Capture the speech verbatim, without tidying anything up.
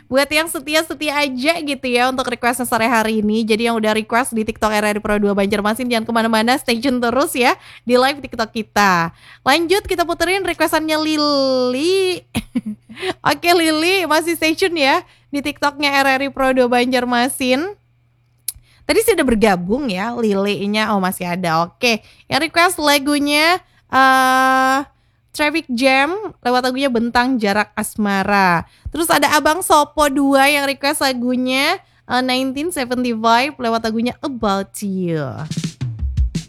Buat yang setia-setia aja gitu ya untuk request-nya sore hari ini. Jadi yang udah request di TikTok R R I Pro dua Banjarmasin jangan kemana-mana, stay tune terus ya di live TikTok kita. Lanjut kita puterin requestannya Lili. Oke Lili masih stay tune ya di TikToknya R R I Pro dua Banjarmasin. Tadi sudah bergabung ya Lili-nya, oh masih ada. Oke, yang request lagunya uh, Traffic Jam lewat lagunya Bentang Jarak Asmara. Terus ada Abang Sopo dua yang request lagunya uh, nineteen seventy-five lewat lagunya About You.